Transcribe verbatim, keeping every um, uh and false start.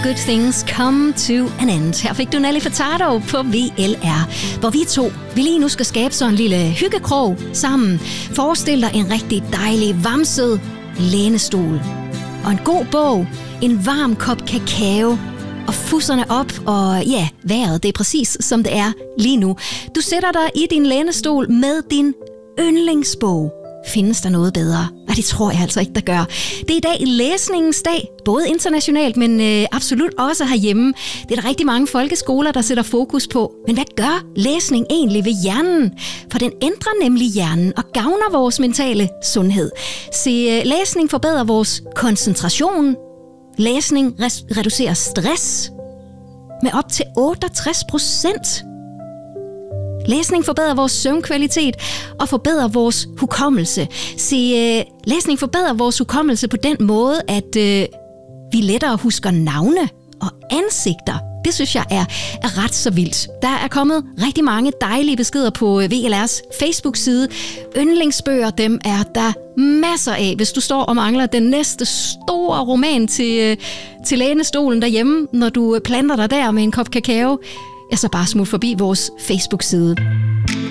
good things come to an end. Her fik du Nelly Furtado på V L R, hvor vi to, vi lige nu skal skabe sådan en lille hyggekrog sammen. Forestil dig en rigtig dejlig, vamset lænestol. Og en god bog, en varm kop kakao, og fusserne op, og ja, vejret, det er præcis som det er lige nu. Du sætter dig i din lænestol med din yndlingsbog. Findes der noget bedre? Og det tror jeg altså ikke, der gør. Det er i dag læsningens dag, både internationalt, men øh, absolut også herhjemme. Det er der rigtig mange folkeskoler, der sætter fokus på. Men hvad gør læsning egentlig ved hjernen? For den ændrer nemlig hjernen og gavner vores mentale sundhed. Se, læsning forbedrer vores koncentration. Læsning res- reducerer stress med op til otteogtres procent. Læsning forbedrer vores søvnkvalitet og forbedrer vores hukommelse. Se, øh, læsning forbedrer vores hukommelse på den måde, at øh, vi lettere husker navne og ansigter. Det synes jeg er, er ret så vildt. Der er kommet rigtig mange dejlige beskeder på V L R's Facebook-side. Yndlingsbøger, dem er der masser af. Hvis du står og mangler den næste store roman til, øh, til lænestolen derhjemme, når du planter dig der med en kop kakao, ja, så bare smut forbi vores Facebook-side.